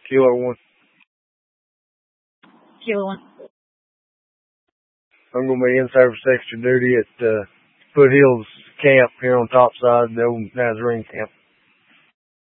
Kilo 1. Kilo 1. I'm going to be in service extra duty at Foothills Camp here on Topside, the old Nazarene camp.